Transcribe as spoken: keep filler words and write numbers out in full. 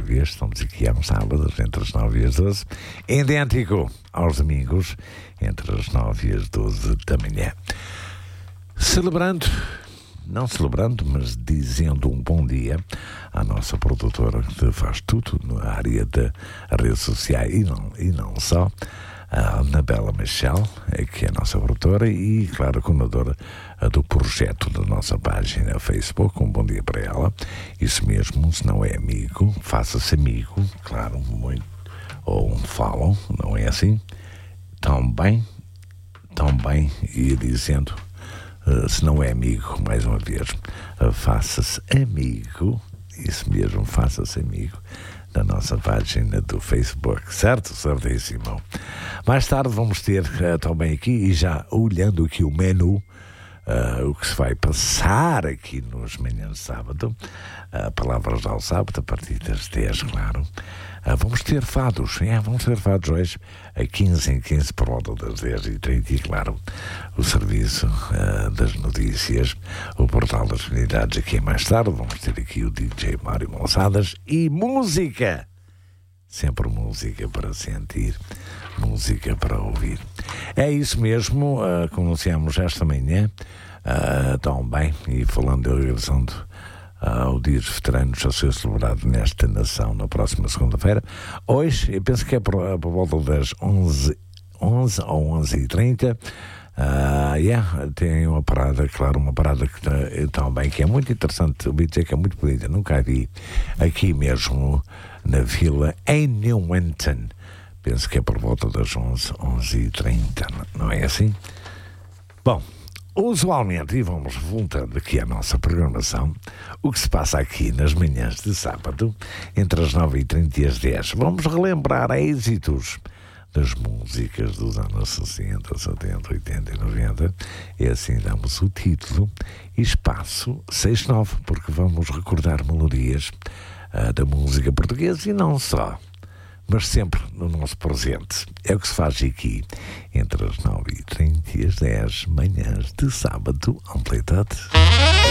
vez, estamos aqui aos sábados, entre as nove e as doze, idêntico aos domingos, entre as nove e as doze da manhã. Celebrando, não celebrando, mas dizendo um bom dia à nossa produtora que faz tudo na área das redes sociais e não, e não só, a Anabela Michel, que é a nossa produtora e, claro, coordenadora do projeto da nossa página Facebook. Um bom dia para ela. Isso mesmo, se não é amigo, faça-se amigo, claro, muito, ou um follow, não é assim? Tão bem, tão bem, ia dizendo, uh, se não é amigo, mais uma vez, uh, faça-se amigo, isso mesmo, faça-se amigo da nossa página do Facebook, certo? Certíssimo. Mais tarde vamos ter uh, também aqui, e já olhando aqui o menu, uh, o que se vai passar aqui nos manhãs de sábado, uh, palavras ao sábado, a partir das dez, claro. Uh, vamos ter fados, é, vamos ter fados hoje, a quinze em quinze, por volta das dez e trinta, e claro, o serviço uh, das notícias, o portal das comunidades aqui mais tarde. Vamos ter aqui o D J Mário Monsadas e música, sempre música para sentir, música para ouvir. É isso mesmo, uh, como anunciamos esta manhã, uh, tão bem, e falando da regressão ao Dia dos Veteranos a ser celebrado nesta nação na próxima segunda-feira. Hoje, eu penso que é por, por volta das onze, onze ou onze e trinta. Uh, yeah, tem uma parada, claro, uma parada que também que é muito interessante, ouvi dizer que é muito bonita, nunca a vi aqui mesmo na vila, em Newington. Penso que é por volta das onze, onze e trinta, não é assim? Bom, usualmente, e vamos voltando aqui à nossa programação, o que se passa aqui nas manhãs de sábado, entre as nove e trinta e as dez, vamos relembrar êxitos das músicas dos anos sessenta, setenta, oitenta e noventa, e assim damos o título Espaço sessenta e nove, porque vamos recordar melodias uh, da música portuguesa e não só, mas sempre no nosso presente. É o que se faz aqui entre as nove e trinta e as dez, manhãs de sábado, amplitude.